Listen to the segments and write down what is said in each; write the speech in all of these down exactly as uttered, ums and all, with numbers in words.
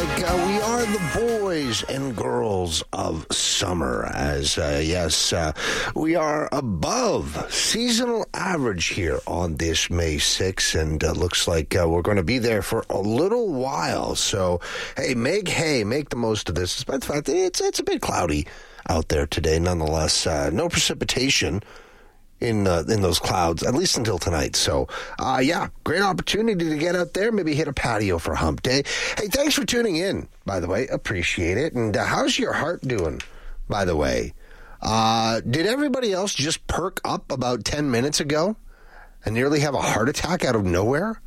like uh, we are the boys and girls of summer, as, uh, yes, uh, we are above seasonal average here on this May sixth, and uh, looks like uh, we're going to be there for a little while. So, hey, make hay, make the most of this. Despite the fact that it's, it's a bit cloudy out there today, nonetheless. Uh, no precipitation in uh, in those clouds, at least until tonight. So, uh, yeah, great opportunity to get out there, maybe hit a patio for hump day. Hey, thanks for tuning in, by the way. Appreciate it. And uh, how's your heart doing, by the way? Uh, did everybody else just perk up about ten minutes ago and nearly have a heart attack out of nowhere?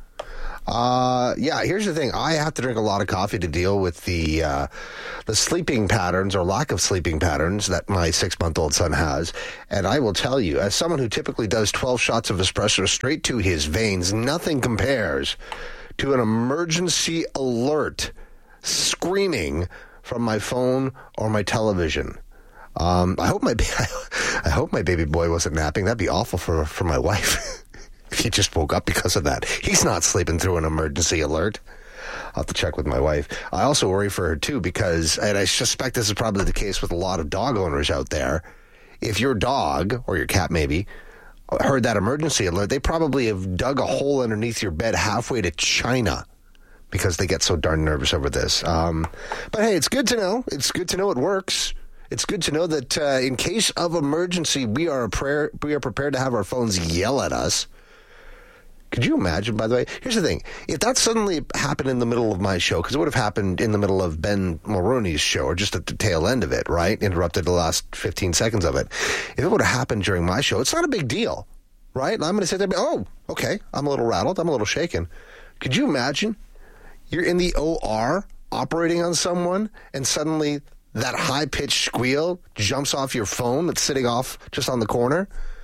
Uh, yeah, here's the thing. I have to drink a lot of coffee to deal with the uh, the sleeping patterns or lack of sleeping patterns that my six-month-old son has. And I will tell you, as someone who typically does twelve shots of espresso straight to his veins, nothing compares to an emergency alert screaming from my phone or my television. Um, I hope my I hope my baby boy wasn't napping. That'd be awful for, for my wife. He just woke up because of that. He's not sleeping through an emergency alert. I'll have to check with my wife. I also worry for her, too, because, and I suspect this is probably the case with a lot of dog owners out there, if your dog, or your cat maybe, heard that emergency alert, they probably have dug a hole underneath your bed halfway to China because they get so darn nervous over this. Um, but, hey, it's good to know. It's good to know it works. It's good to know that uh, in case of emergency, we are, a prayer, we are prepared to have our phones yell at us. Could you imagine, by the way? Here's the thing. If that suddenly happened in the middle of my show, because it would have happened in the middle of Ben Mulroney's show, or just at the tail end of it, right? Interrupted the last fifteen seconds of it. If it would have happened during my show, it's not a big deal, right? And I'm going to sit there and be, oh, okay, I'm a little rattled. I'm a little shaken. Could you imagine? You're in the O R operating on someone, and suddenly that high-pitched squeal jumps off your phone that's sitting off just on the corner?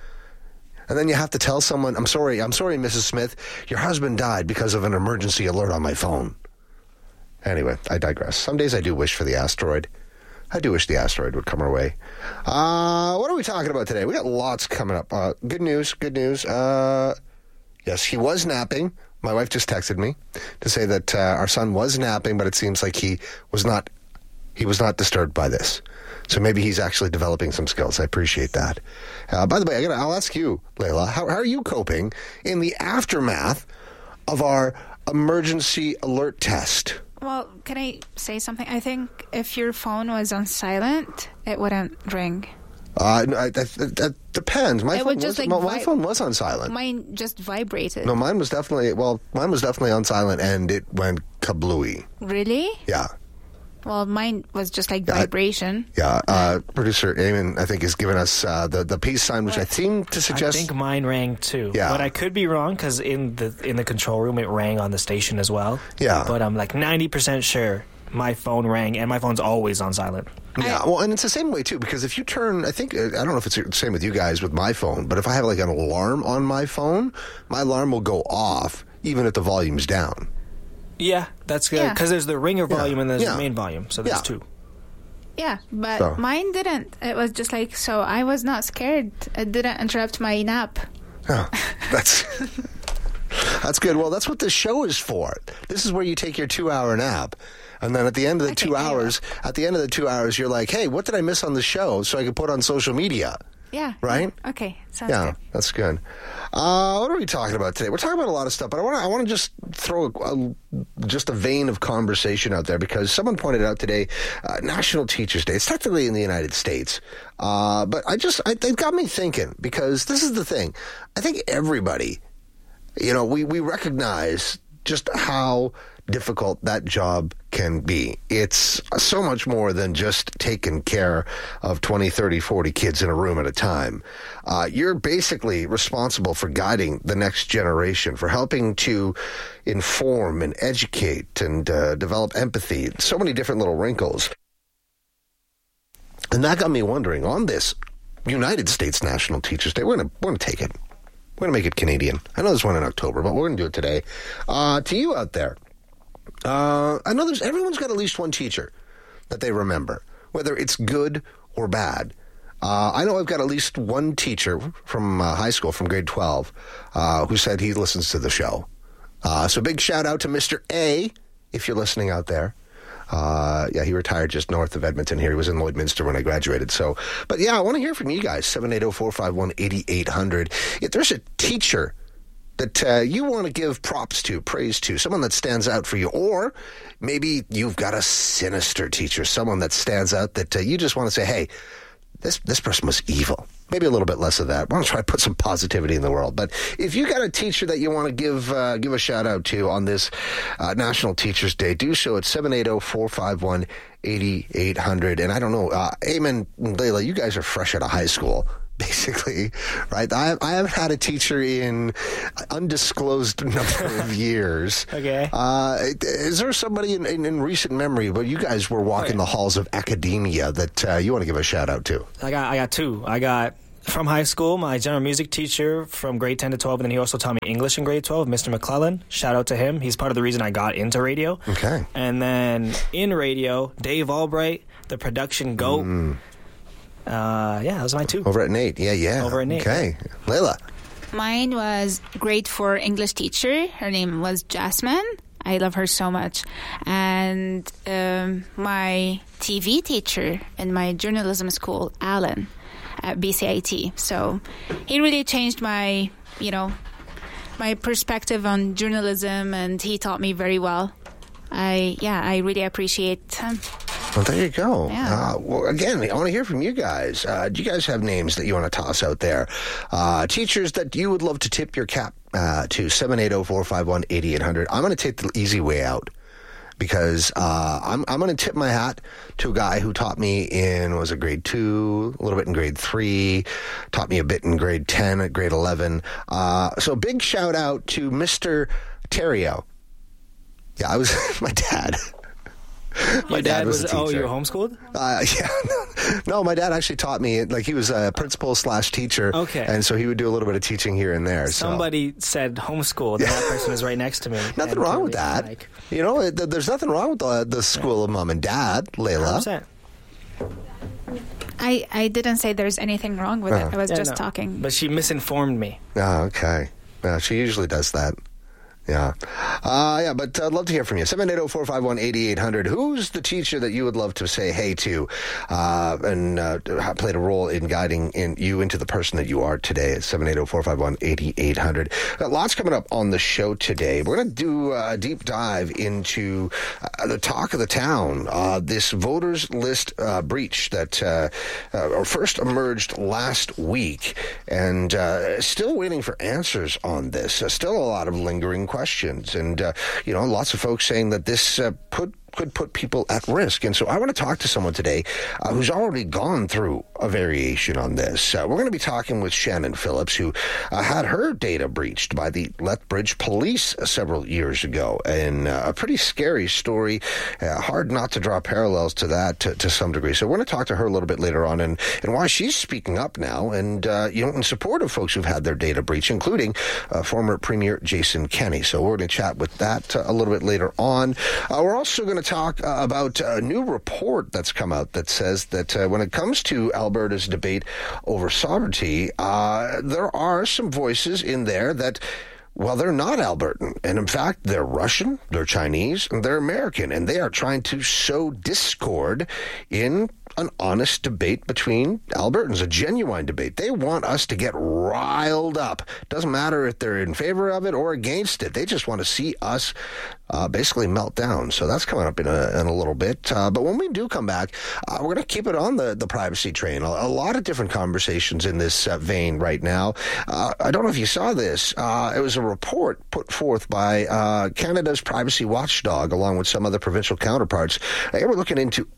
And then you have to tell someone, I'm sorry, I'm sorry, Missus Smith, your husband died because of an emergency alert on my phone. Anyway, I digress. Some days I do wish for the asteroid. I do wish the asteroid would come our way. Uh, what are we talking about today? We got lots coming up. Uh, good news, good news. Uh, yes, he was napping. My wife just texted me to say that uh, our son was napping, but it seems like he was not, he was not disturbed by this. So maybe he's actually developing some skills. I appreciate that. Uh, by the way, I gotta, I'll ask you, Layla, how, how are you coping in the aftermath of our emergency alert test? Well, can I say something? I think if your phone was on silent, it wouldn't ring. Uh, that, that, that depends. My, it phone would just was, like my, my vi- phone was on silent. Mine just vibrated. No, mine was definitely, well, mine was definitely on silent, and it went kablooey. Really? Yeah. Well, mine was just like yeah, vibration. Yeah, uh, producer Eamon, I think, has given us uh, the the peace sign, which what? I seem to suggest. I think mine rang too. Yeah, but I could be wrong because in the in the control room it rang on the station as well. Yeah, but I'm like ninety percent sure my phone rang, and my phone's always on silent. Yeah, well, and it's the same way too, because if you turn, I think, I don't know if it's the same with you guys with my phone, but if I have like an alarm on my phone, my alarm will go off even if the volume's down. Yeah, that's good. Because yeah. there's the ringer volume yeah. and there's yeah. the main volume. So there's yeah. two. Yeah, but so. mine didn't. It was just like, so I was not scared. It didn't interrupt my nap. Oh, that's that's good. Well, that's what this show is for. This is where you take your two-hour nap. And then at the end of the okay, two hours, at the end of the two hours, you're like, hey, what did I miss on the show so I could put on social media? Yeah. Right? Okay. Sounds yeah, good. That's good. Uh, what are we talking about today? We're talking about a lot of stuff, but I want to I want to just throw a, a, just a vein of conversation out there because someone pointed out today, uh, National Teachers Day. It's technically in the United States, uh, but I just I, it got me thinking because this is the thing. I think everybody, you know, we we recognize just how difficult that job can be. It's so much more than just taking care of twenty, thirty, forty kids in a room at a time. Uh, you're basically responsible for guiding the next generation, for helping to inform and educate and uh, develop empathy. So many different little wrinkles. And that got me wondering, on this United States National Teachers Day, we're going we're gonna take it. We're going to make it Canadian. I know there's one in October, but we're going to do it today. Uh, to you out there, Uh, I know there's, everyone's got at least one teacher that they remember, whether it's good or bad. Uh, I know I've got at least one teacher from uh, high school, from grade twelve, uh, who said he listens to the show. Uh, so big shout out to Mister A, if you're listening out there. Uh, yeah, he retired just north of Edmonton here. He was in Lloydminster when I graduated. So, but yeah, I want to hear from you guys. seven eight zero, four five one, eight eight zero zero. If there's a teacher that uh, you want to give props to, praise to, someone that stands out for you, or maybe you've got a sinister teacher, someone that stands out that uh, you just want to say, hey, this this person was evil. Maybe a little bit less of that. I want to try to put some positivity in the world. But if you got a teacher that you want to give uh, give a shout out to on this uh, National Teachers Day, do so at seven eight zero, four five one, eight eight zero zero. And I don't know, uh, Eamon and Layla, you guys are fresh out of high school, basically, right? I, I haven't had a teacher in undisclosed number of years. Okay. Uh, is there somebody in, in, in recent memory where you guys were walking okay. the halls of academia that uh, you want to give a shout out to? I got I got two. I got from high school, my general music teacher from grade ten to twelve, and then he also taught me English in grade twelve, Mister McClellan. Shout out to him. He's part of the reason I got into radio. Okay. And then in radio, Dave Albright, the production GOAT. Mm. Uh, yeah, those are my two. Over at Nate. Yeah, yeah. Over at Nate. Okay. Layla. Mine was grade four English teacher. Her name was Jasmine. I love her so much. And um, my T V teacher in my journalism school, Alan, at B C I T. So he really changed my, you know, my perspective on journalism, and he taught me very well. I, yeah, I really appreciate him. Well, there you go. Yeah. Uh, well, again, I want to hear from you guys. Uh, do you guys have names that you want to toss out there? Uh, teachers that you would love to tip your cap uh, to, seven eight zero, four five one, eight eight zero zero. I'm going to take the easy way out because uh, I'm, I'm going to tip my hat to a guy who taught me in, was it grade two, a little bit in grade three, taught me a bit in grade ten, at grade eleven. Uh, so big shout out to Mister Terrio. Yeah, I was my dad. My dad, dad was, was oh, you were homeschooled? Uh, yeah. No, my dad actually taught me, like he was a principal slash teacher. Okay. And so he would do a little bit of teaching here and there. Somebody so. said homeschooled, and that person is right next to me. Nothing wrong with that. Like, you know, it, there's nothing wrong with the, the school yeah. of mom and dad, Layla. one hundred percent. I, I didn't say there's anything wrong with uh-huh. it. I was yeah, just no. talking. But she misinformed me. Oh, okay. Yeah, she usually does that. Yeah. Uh, yeah, but I'd love to hear from you. seven eight zero, four five one, eight eight zero zero. Who's the teacher that you would love to say hey to uh, and uh, played a role in guiding in you into the person that you are today? At seven eight zero, four five one, eight eight zero zero. Got lots coming up on the show today. We're going to do a deep dive into uh, the talk of the town, uh, this voters list uh, breach that uh, uh, first emerged last week, and uh, still waiting for answers on this. Uh, still a lot of lingering questions. questions and, uh, you know, lots of folks saying that this uh, put could put people at risk. And so I want to talk to someone today uh, who's already gone through a variation on this. Uh, we're going to be talking with Shannon Phillips, who uh, had her data breached by the Lethbridge police uh, several years ago. And uh, a pretty scary story. Uh, hard not to draw parallels to that to, to some degree. So we're going to talk to her a little bit later on and, and why she's speaking up now and, uh, you know, in support of folks who've had their data breached, including uh, former Premier Jason Kenney. So we're going to chat with that uh, a little bit later on. Uh, we're also going to talk uh, about a new report that's come out that says that uh, when it comes to Alberta's debate over sovereignty, uh, there are some voices in there that, well, they're not Albertan. And in fact, they're Russian, they're Chinese, and they're American. And they are trying to sow discord in an honest debate between Albertans, a genuine debate. They want us to get riled up. Doesn't matter if they're in favor of it or against it. They just want to see us uh, basically melt down. So that's coming up in a, in a little bit. Uh, but when we do come back, uh, we're going to keep it on the, the privacy train. A, a lot of different conversations in this uh, vein right now. Uh, I don't know if you saw this. Uh, it was a report put forth by uh, Canada's privacy watchdog, along with some other provincial counterparts. They were looking into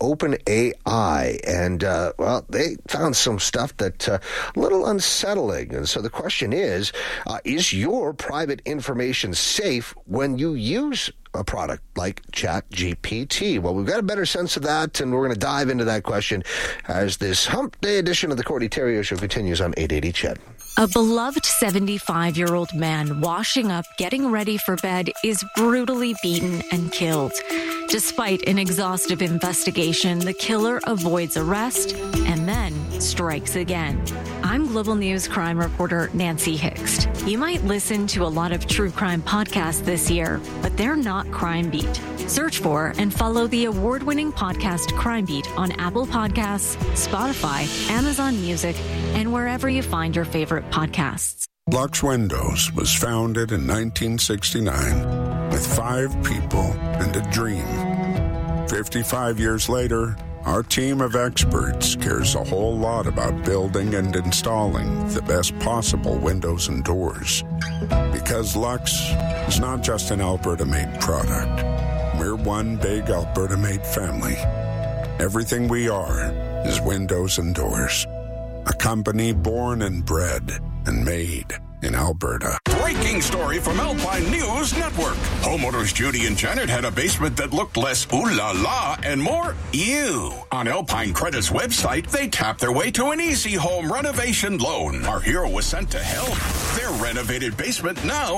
OpenAI. And, uh, well, they found some stuff that uh, a little unsettling. And so the question is, uh, is your private information safe when you use a product like ChatGPT? Well, we've got a better sense of that, and we're going to dive into that question as this Hump Day edition of the Courtney Terrio Show continues on eight eighty C H E D. A beloved seventy-five-year-old man washing up, getting ready for bed, is brutally beaten and killed. Despite an exhaustive investigation, the killer avoids arrest and then strikes again. I'm Global News crime reporter Nancy Hixt. You might listen to a lot of true crime podcasts this year, but they're not Crime Beat. Search for and follow the award-winning podcast Crime Beat on Apple Podcasts, Spotify, Amazon Music, and wherever you find your favorite podcasts. Lux Windows was founded in nineteen sixty-nine with five people and a dream. fifty-five years later, our team of experts cares a whole lot about building and installing the best possible windows and doors. Because Lux is not just an Alberta-made product. We're one big Alberta-made family. Everything we are is windows and doors. A company born and bred and made in Alberta. Breaking story from Alpine News Network. Homeowners Judy and Janet had a basement that looked less ooh la la and more ew. On Alpine Credit's website, they tapped their way to an easy home renovation loan. Our hero was sent to help. Their renovated basement now